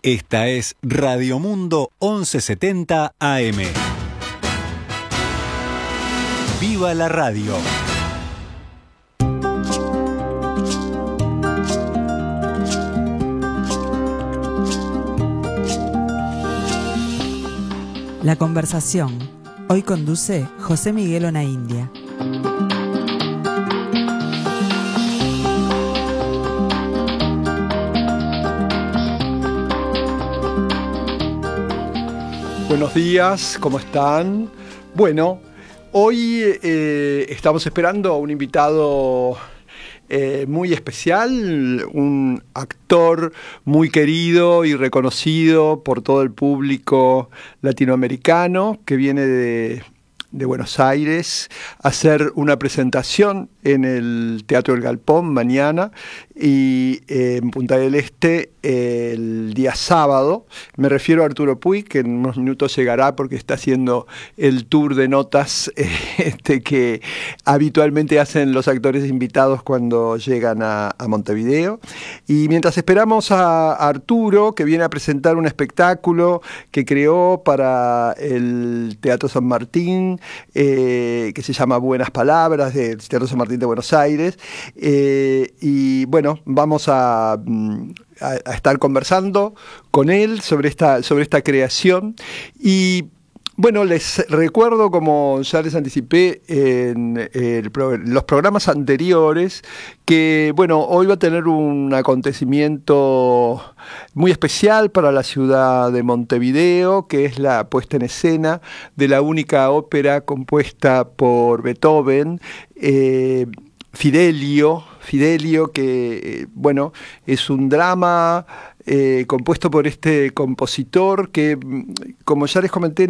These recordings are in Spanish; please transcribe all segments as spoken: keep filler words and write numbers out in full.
Esta es Radio Mundo once setenta A M. ¡Viva la radio! La conversación. Hoy conduce José Miguel Onaindia. Buenos días, ¿cómo están? Bueno, hoy eh, estamos esperando a un invitado eh, muy especial, un actor muy querido y reconocido por todo el público latinoamericano que viene de, de Buenos Aires a hacer una presentación en el Teatro del Galpón mañana y eh, en Punta del Este eh, el día sábado. Me refiero a Arturo Puig, que en unos minutos llegará porque está haciendo el tour de notas eh, este, que habitualmente hacen los actores invitados cuando llegan a, a Montevideo. Y mientras esperamos a, a Arturo, que viene a presentar un espectáculo que creó para el Teatro San Martín, eh, que se llama Buenas Palabras, del Teatro San Martín de Buenos Aires, eh, y bueno, vamos a, a, a estar conversando con él sobre esta, sobre esta creación. Y bueno, les recuerdo, como ya les anticipé en el, los programas anteriores, que bueno, hoy va a tener un acontecimiento muy especial para la ciudad de Montevideo, que es la puesta en escena de la única ópera compuesta por Beethoven, eh, Fidelio, Fidelio, que eh, bueno, es un drama eh, compuesto por este compositor que, como ya les comenté,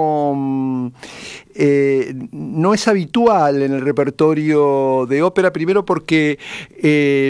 no, eh, no es habitual en el repertorio de ópera, primero porque eh,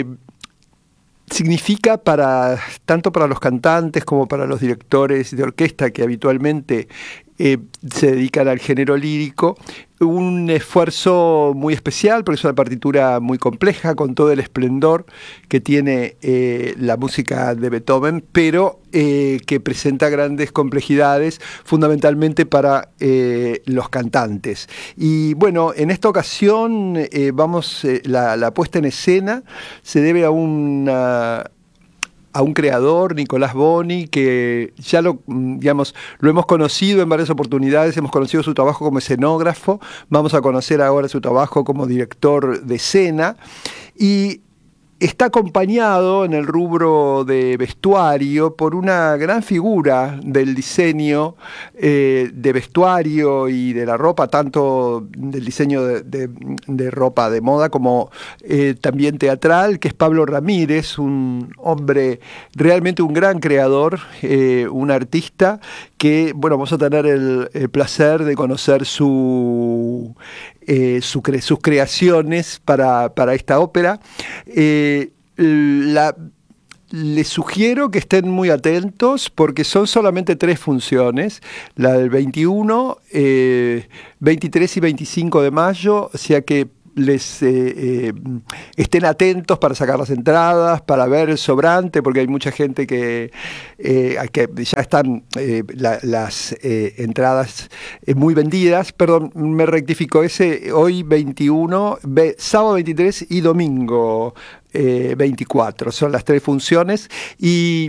significa para tanto para los cantantes como para los directores de orquesta que habitualmente eh, se dedican al género lírico, un esfuerzo muy especial, porque es una partitura muy compleja, con todo el esplendor que tiene eh, la música de Beethoven, pero eh, que presenta grandes complejidades, fundamentalmente para eh, los cantantes. Y bueno, en esta ocasión, eh, vamos, eh, la, la puesta en escena se debe a una... a un creador, Nicolás Boni, que ya lo, digamos, lo hemos conocido en varias oportunidades, hemos conocido su trabajo como escenógrafo, vamos a conocer ahora su trabajo como director de escena, y está acompañado en el rubro de vestuario por una gran figura del diseño eh, de vestuario y de la ropa, tanto del diseño de, de, de ropa de moda como eh, también teatral, que es Pablo Ramírez, un hombre realmente un gran creador, eh, un artista que, bueno, vamos a tener el, el placer de conocer su... Eh, su cre sus creaciones para, para esta ópera. Eh, la, les sugiero que estén muy atentos porque son solamente tres funciones, la del veintiuno, eh, veintitrés y veinticinco de mayo, o sea que les eh, eh, estén atentos para sacar las entradas, para ver el sobrante, porque hay mucha gente que, eh, que ya están eh, la, las eh, entradas eh, muy vendidas. Perdón, me rectifico, ese hoy veintiuno, ve, sábado veintitrés y domingo eh, veinticuatro, son las tres funciones. Y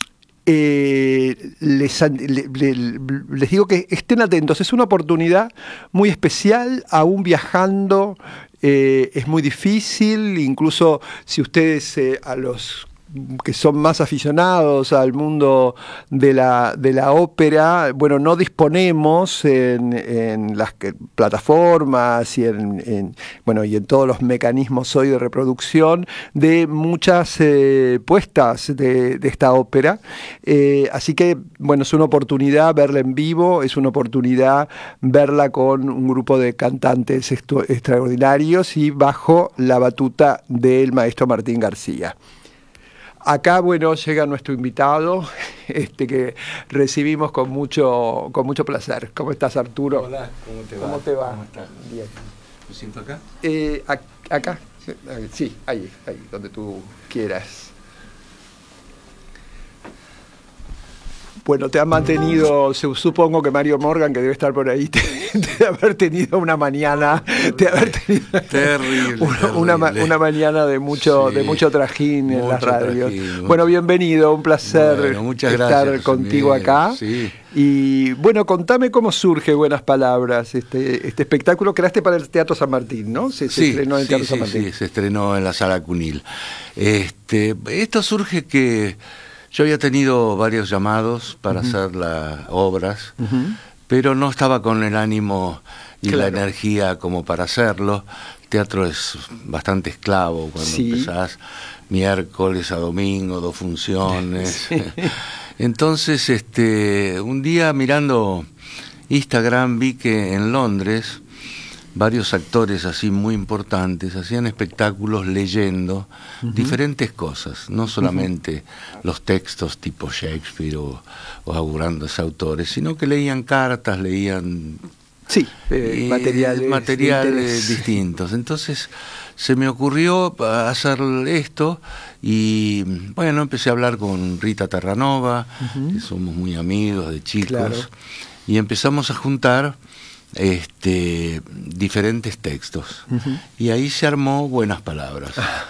Eh, les, le, le, les digo que estén atentos, es una oportunidad muy especial, aún viajando eh, es muy difícil, incluso si ustedes eh, a los que son más aficionados al mundo de la, de la ópera, bueno, no disponemos en, en las que, plataformas y en, en, bueno, y en todos los mecanismos hoy de reproducción de muchas eh, puestas de, de esta ópera. Eh, así que, bueno, es una oportunidad verla en vivo, es una oportunidad verla con un grupo de cantantes extraordinarios y bajo la batuta del maestro Martín García. Acá, bueno, llega nuestro invitado, este que recibimos con mucho, con mucho placer. ¿Cómo estás, Arturo? Hola, ¿cómo te va? ¿Cómo te va? ¿Cómo estás? Bien. ¿Me siento acá? Eh, acá, sí, ahí, ahí, donde tú quieras. Bueno, te ha mantenido, supongo que Mario Morgan, que debe estar por ahí, te, te haber tenido una mañana, te haber tenido terrible, una, terrible. Una, una mañana de mucho, sí, de mucho trajín mucho en las radios. Trajín, bueno, bienvenido, un placer bueno, muchas estar gracias, contigo Miguel. Acá. Sí. Y bueno, contame cómo surge Buenas Palabras, este, este espectáculo creaste para el Teatro San Martín, ¿no? Se, se sí, estrenó en el Teatro sí, San Martín. Sí, se estrenó en la Sala Cunil. Este, esto surge que yo había tenido varios llamados para uh-huh. hacer las obras, uh-huh. pero no estaba con el ánimo y claro. la energía como para hacerlo. El teatro es bastante esclavo cuando sí. empezás miércoles a domingo, dos funciones. Sí. Entonces, este, un día mirando Instagram vi que en Londres varios actores así muy importantes hacían espectáculos leyendo uh-huh. diferentes cosas, no solamente uh-huh. los textos tipo Shakespeare o, o grandes autores, sino que leían cartas, leían sí, eh, materiales, materiales distintos. Entonces se me ocurrió hacer esto y bueno, empecé a hablar con Rita Terranova, uh-huh. que somos muy amigos de chicos, claro. y empezamos a juntar este diferentes textos uh-huh. y ahí se armó Buenas Palabras.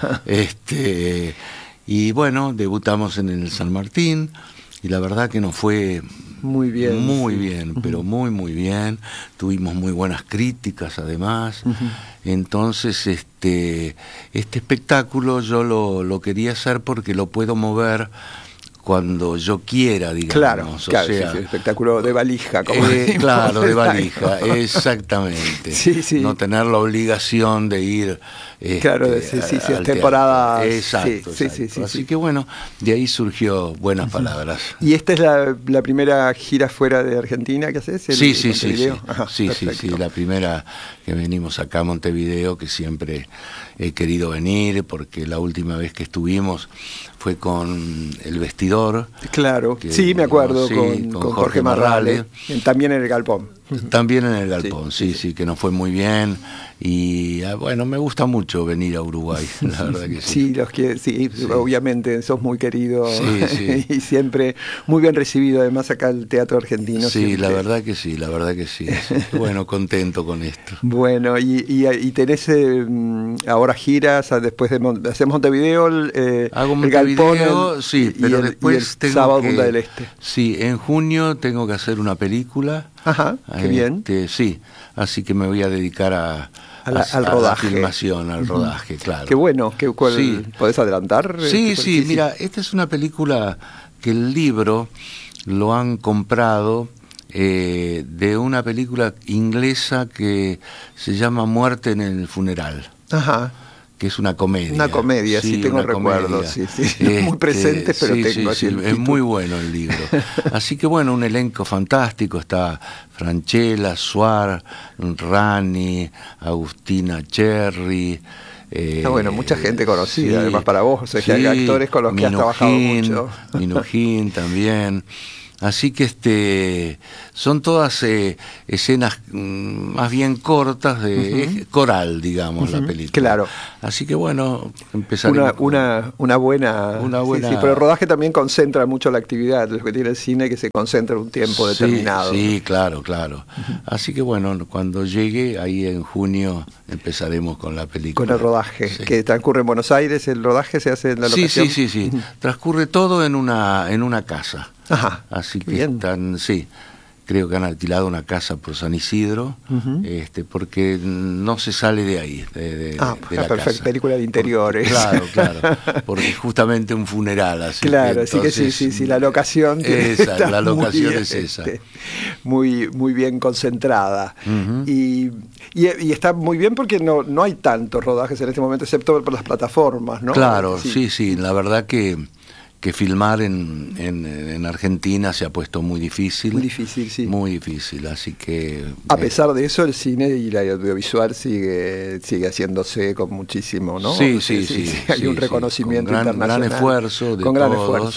este y bueno, debutamos en el San Martín y la verdad que nos fue muy bien, muy sí. bien, uh-huh. pero muy muy bien. Tuvimos muy buenas críticas además. Uh-huh. Entonces este este espectáculo yo lo, lo quería hacer porque lo puedo mover cuando yo quiera, digamos. Claro, o claro, sea, sí, sí, espectáculo de valija. Como eh, claro, de valija, exactamente. Sí, sí. No tener la obligación de ir este, claro, sí, sí, sí, temporadas. Exacto, sí, exacto. Sí, sí, sí, Así sí. que bueno, de ahí surgió Buenas Palabras. ¿Y esta es la, la primera gira fuera de Argentina que haces? El, sí, sí, el sí, sí. Ajá, sí, sí, sí, la primera que venimos acá a Montevideo, que siempre he querido venir, porque la última vez que estuvimos fue con El Vestidor. Claro, que, sí, me acuerdo, sí, con, con Jorge, Jorge Marrale, también en el Galpón. También en el Galpón, sí, sí, sí, que nos fue muy bien. Y bueno, me gusta mucho venir a Uruguay, la verdad que sí. Sí, los que, sí, sí. obviamente, sos muy querido sí, sí. y siempre muy bien recibido, además acá el Teatro Argentino. Sí, siempre. la verdad que sí, la verdad que sí. Bueno, contento con esto. Bueno, y, y, y tenés eh, ahora giras, después de hacemos Montevideo, eh, Hago el Galpón, el, sí, pero y el, después y el tengo sábado que, Punta del Este. Sí, en junio tengo que hacer una película. Ajá, qué este, bien. Sí, así que me voy a dedicar a A la, a, al rodaje. A la filmación, al uh-huh. rodaje, claro. Qué bueno, ¿qué, cuál, sí. ¿podés adelantar? Sí, sí, sí, mira, esta es una película que el libro lo han comprado eh, de una película inglesa que se llama Muerte en el funeral. Ajá. Que es una comedia. Una comedia, sí, sí tengo recuerdos, sí, sí. Este, muy presentes, pero sí, tengo sí, así sí, es muy bueno el libro. Así que bueno, un elenco fantástico, está Franchella, Suar, Rani, Agustina Cherry. Eh, ah, bueno, mucha gente conocida, sí, además para vos, o sea, sí, que hay actores con los que Minujín, has trabajado mucho. Minujín también. Así que este son todas eh, escenas mm, más bien cortas de uh-huh. eh, coral, digamos, uh-huh. la película. Claro. Así que bueno, empezaremos una, con una, una buena una buena sí, sí, pero el rodaje también concentra mucho la actividad, lo que tiene el cine que se concentra en un tiempo sí, determinado. Sí, claro, claro. Uh-huh. Así que bueno, cuando llegue ahí en junio empezaremos con la película. Con el rodaje, sí. Que transcurre en Buenos Aires, el rodaje se hace en la locación. Sí, sí, sí, sí. Transcurre todo en una en una casa. Ajá, así que bien. Están, sí, creo que han alquilado una casa por San Isidro, uh-huh. este, porque no se sale de ahí, de, de, ah, de la perfecto, casa. Película de interiores. Porque, claro, claro, porque justamente un funeral, así claro, que así que sí, sí, sí, la locación esa, la locación muy, es esa. Este, muy, muy bien concentrada. Uh-huh. y, y, y está muy bien porque no, no hay tantos rodajes en este momento, excepto por las plataformas, ¿no? Claro, sí, sí, sí, la verdad que que filmar en, en, en Argentina se ha puesto muy difícil. Muy difícil, sí. Muy difícil, así que... A pesar de eso, el cine y la audiovisual sigue sigue haciéndose con muchísimo, ¿no? Sí, sí, sí. sí, sí hay sí, un reconocimiento sí, con gran, internacional. gran esfuerzo de Con gran todos, esfuerzo.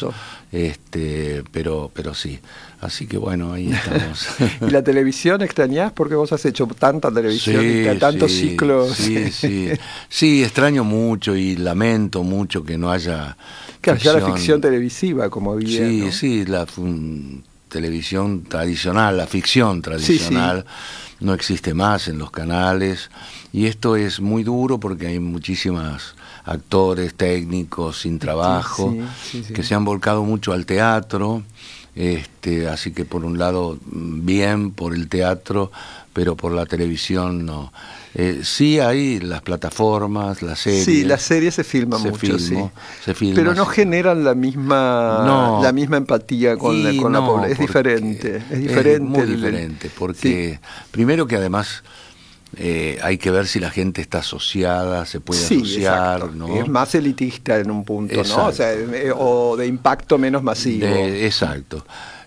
este, pero, pero sí. Así que bueno, ahí estamos. ¿Y la televisión extrañás? Porque vos has hecho tanta televisión Sí, y tantos sí, ciclos. Sí, sí. Sí, extraño mucho y lamento mucho que no haya Claro, ya la ficción televisiva, como había, Sí, ¿no? sí, la um, televisión tradicional, la ficción tradicional, sí, sí. no existe más en los canales. Y esto es muy duro porque hay muchísimos actores, técnicos sin trabajo, sí, sí, sí, sí. que se han volcado mucho al teatro. Este, así que por un lado bien por el teatro, pero por la televisión no. Eh, sí hay las plataformas, las series. Sí, las series se filman se mucho, filmo, sí. se filma, pero no generan la misma no, la misma empatía con la, con no, la población. Es diferente, es diferente. Es muy el, diferente, porque sí. primero que además eh, hay que ver si la gente está asociada, se puede sí, asociar, ¿no? Es más elitista en un punto, exacto. ¿no? O sea, eh, o de impacto menos masivo. De, exacto.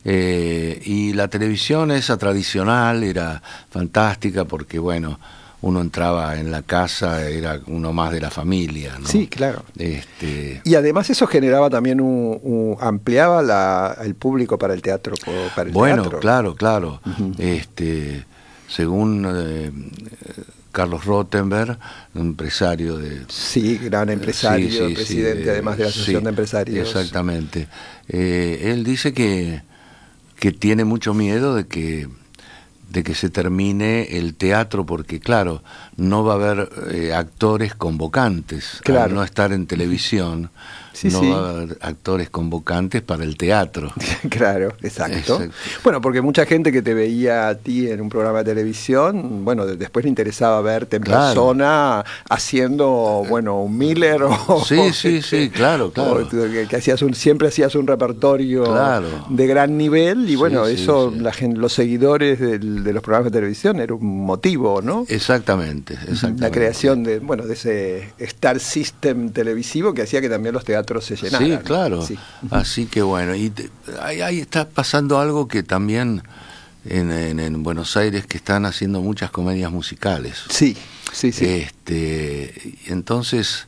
Eh, y la televisión esa tradicional era fantástica porque, bueno, uno entraba en la casa, era uno más de la familia, ¿no? Sí, claro. Este... Y además eso generaba también un, un ampliaba la, el público para el teatro, para el bueno, teatro. claro, claro. Uh-huh. Este, según eh, Carlos Rottenberg, un empresario de... Sí, gran empresario, sí, sí, presidente sí, de, además de la Asociación sí, de Empresarios. Exactamente. Eh, él dice que, que tiene mucho miedo de que de que se termine el teatro, porque claro, no va a haber eh, actores convocantes, claro. Al no estar en televisión, sí, no sí. va a haber actores convocantes para el teatro. Claro, exacto. exacto. Bueno, porque mucha gente que te veía a ti en un programa de televisión, bueno, después le interesaba verte en claro. persona haciendo, bueno, un Miller o... Sí, o sí, que, sí, claro, claro. Que, que hacías un, siempre hacías un repertorio claro. de gran nivel y bueno, sí, eso, sí, sí. La, los seguidores del de los programas de televisión era un motivo, ¿no? Exactamente, exactamente. La creación de, bueno, de ese Star System televisivo que hacía que también los teatros se llenaran. Sí, claro. Sí. Así que bueno, y te, ahí, ahí está pasando algo que también en, en, en Buenos Aires que están haciendo muchas comedias musicales. Sí, sí, sí. Este, entonces,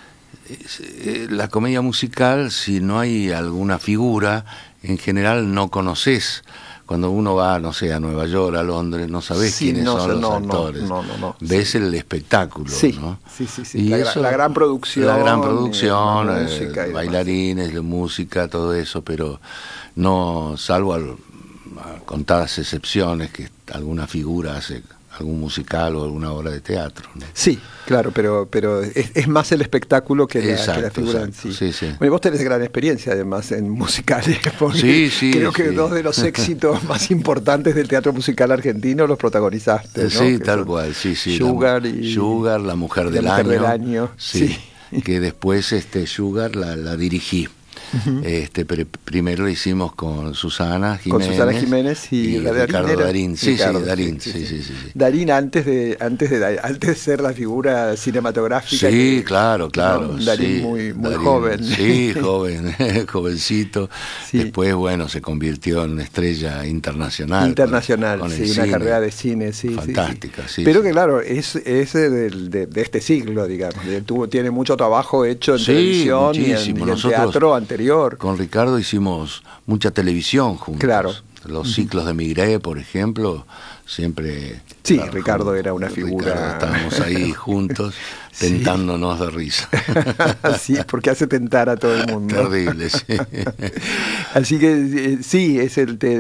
la comedia musical, si no hay alguna figura, en general no conoces. Cuando uno va, no sé, a Nueva York, a Londres, no sabés sí, quiénes no, son no, los actores. No, no, no, no, Ves sí. el espectáculo, sí, ¿no? Sí, sí, sí. Y la, eso, la gran producción. La gran producción, la eh, música y bailarines, la música, todo eso, pero no, salvo al, a contadas excepciones, que alguna figura hace algún musical o alguna obra de teatro, ¿no? Sí, claro, pero pero es, es más el espectáculo que, exacto, la, que la figura exacto, en sí. sí, sí. Bueno, vos tenés gran experiencia además en musicales, porque sí, sí, creo que sí. dos de los éxitos más importantes del teatro musical argentino los protagonizaste, ¿no? Sí, que tal cual, sí, sí. Sugar la, y Sugar, La Mujer, del, la mujer año, del Año, sí, sí. Que después este Sugar la, la dirigí. Uh-huh. Este, pero primero lo hicimos con Susana Jiménez. Con Susana Jiménez y, y Darín Ricardo era, Darín. Sí, Ricardo, sí, Darín. Sí, sí, sí, sí, sí, sí. Darín antes de antes de antes de ser la figura cinematográfica. Sí, que, claro, claro. ¿no? Darín sí, muy muy Darín, joven. Sí, joven, jovencito. Sí. Después, bueno, se convirtió en una estrella internacional. Internacional, con, con sí, cine. una carrera de cine, sí. Fantástica, sí. sí, sí Pero sí. que claro, es, es de, de, de este siglo, digamos. De, tuvo, tiene mucho trabajo hecho en sí, televisión y en, y en teatro anterior. Con Ricardo hicimos mucha televisión juntos. Claro. Los ciclos de Migré, por ejemplo, siempre... Sí, claro, Ricardo juntos. era una figura... Ricardo, estábamos ahí juntos, sí. tentándonos de risa. Sí, porque hace tentar a todo el mundo. Terrible, sí. Así que sí, es el... Te,